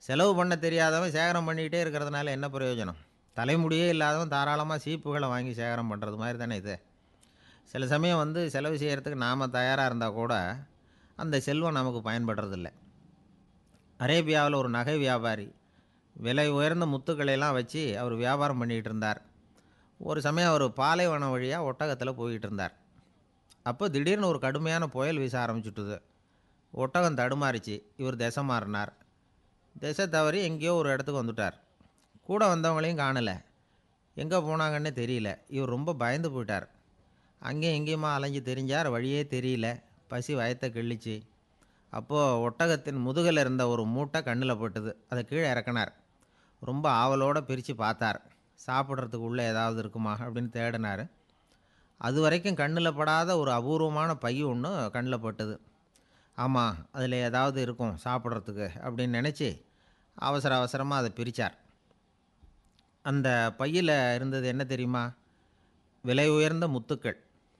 செலவு பண்ண தெரியாதவன் சேகரம் பண்ணிக்கிட்டே இருக்கிறதுனால என்ன பிரயோஜனம்? தலைமுடியே இல்லாதவன் தாராளமாக சீப்புகளை வாங்கி சேகரம் பண்ணுறது மாதிரி தானே இது. சில சமயம் செலவு செய்கிறதுக்கு நாம் தயாராக இருந்தால் கூட அந்த செல்வம் நமக்கு பயன்படுறதில்ல. அரேபியாவில் ஒரு நகை வியாபாரி விலை உயர்ந்த முத்துக்களையெல்லாம் வச்சு அவர் வியாபாரம் பண்ணிகிட்டு இருந்தார். ஒரு சமயம் அவர் பாலைவனம் வழியாக ஒட்டகத்தில் போய்கிட்டு இருந்தார். அப்போ திடீர்னு ஒரு கடுமையான புயல் வீச ஆரம்பிச்சுட்டுது. ஒட்டகம் தடுமாறிச்சு. இவர் திசை மாறினார். திசை தவறி எங்கேயோ ஒரு இடத்துக்கு வந்துட்டார். கூட வந்தவங்களையும் காணலை, எங்கே போனாங்கன்னே தெரியல. இவர் ரொம்ப பயந்து போயிட்டார். அங்கேயும் எங்கேயுமா அலைஞ்சு தெரிஞ்சார், வழியே தெரியல. பசி வயத்தை கிள்ளிச்சு. அப்போது ஒட்டகத்தின் முதுகில் இருந்த ஒரு மூட்டை கண்ணில் பட்டுது. அதை கீழே இறக்கினார். ரொம்ப ஆவலோடு பிரித்து பார்த்தார். சாப்பிட்றதுக்கு உள்ளே ஏதாவது இருக்குமா அப்படின்னு தேடினார். அது வரைக்கும் கண்ணில் படாத ஒரு அபூர்வமான பை ஒன்று கண்ணில் பட்டுது. ஆமாம், அதில் ஏதாவது இருக்கும் சாப்பிட்றதுக்கு அப்படின்னு நினச்சி அவசர அவசரமாக அதை பிரித்தார். அந்த பையில் இருந்தது என்ன தெரியுமா? விலை உயர்ந்த முத்துக்கள்.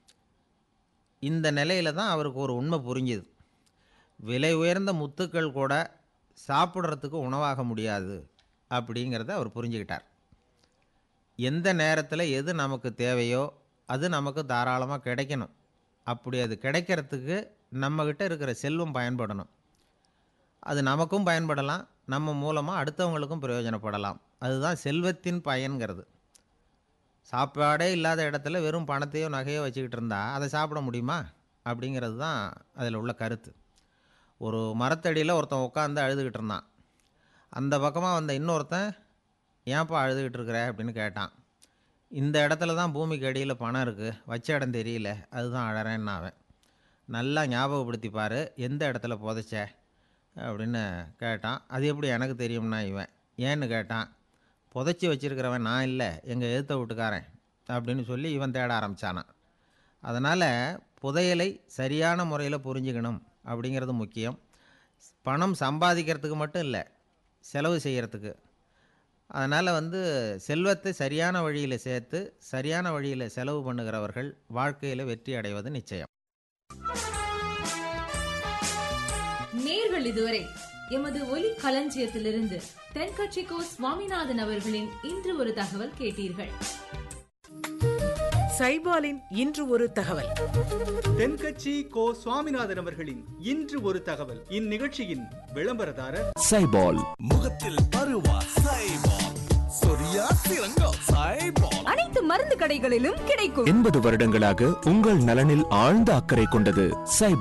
இந்த நிலையில் தான் அவருக்கு ஒரு உண்மை புரிஞ்சுது. விலை உயர்ந்த முத்துக்கள் கூட சாப்பிட்றதுக்கு உணவாக முடியாது அப்படிங்கிறத அவர் புரிஞ்சுக்கிட்டார். எந்த நேரத்தில் எது நமக்கு தேவையோ அது நமக்கு தாராளமாக கிடைக்கணும். அப்படி அது கிடைக்கிறதுக்கு நம்மக்கிட்ட இருக்கிற செல்வம் பயன்படணும். அது நமக்கும் பயன்படலாம், நம்ம மூலமாக அடுத்தவங்களுக்கும் பிரயோஜனப்படலாம். அதுதான் செல்வத்தின் பயன்கிறது. சாப்பாடே இல்லாத இடத்துல வெறும் பணத்தையோ நகையோ வச்சுக்கிட்டு இருந்தால் அதை சாப்பிட முடியுமா? அப்படிங்கிறது தான் அதில் உள்ள கருத்து. ஒரு மரத்தடியில் ஒருத்தன் உட்காந்து அழுதுகிட்டு இருந்தான். அந்த பக்கமாக வந்த இன்னொருத்தன், ஏன்ப்பா அழுதுகிட்டு இருக்கிற அப்படின்னு கேட்டான். இந்த இடத்துல தான் பூமிக்கு அடியில் பணம் இருக்குது, வச்ச இடம் தெரியல, அதுதான் அழறேன்னு அவன். நல்லா ஞாபகப்படுத்திப்பார், எந்த இடத்துல புதைச்ச அப்படின்னு கேட்டான். அது எப்படி எனக்கு தெரியும்னா இவன். ஏன்னு கேட்டான். புதைச்சி வச்சிருக்கிறவன் நான் இல்லை, எங்கள் எதிர்த்த வீட்டுக்காரன் அப்படின்னு சொல்லி இவன் தேட ஆரம்பித்தானான். அதனால் புதையலை சரியான முறையில் புரிஞ்சுக்கணும் அப்படிங்கிறது முக்கியம். பணம் சம்பாதிக்கிறதுக்கு மட்டும் இல்லை, செலவு செய்கிறதுக்கு. அதனால் செல்வத்தை சரியான வழியில் சேர்த்து சரியான வழியில் செலவு பண்ணுகிறவர்கள் வாழ்க்கையில் வெற்றி அடைவது நிச்சயம். நேர்கள் இதுவரை எமது ஒலி களஞ்சியத்திலிருந்து தென்கட்சிக்கோ சுவாமிநாதன் அவர்களின் இன்று ஒரு தகவல் கேட்டீர்கள். சைபாலின் இன்று ஒரு தகவல். தென்கட்சி கோ சுவாமிநாதன் அவர்களின் இன்று ஒரு தகவல். இந்நிகழ்ச்சியின் விளம்பரதாரர் சைபால். முகத்தில் பருவா சைபால், சொரியா சிறங்கம் சைபால். அனைத்து மருந்து கடைகளிலும் கிடைக்கும். 80 வருடங்களாக உங்கள் நலனில் ஆழ்ந்த அக்கறை கொண்டது சைபால்.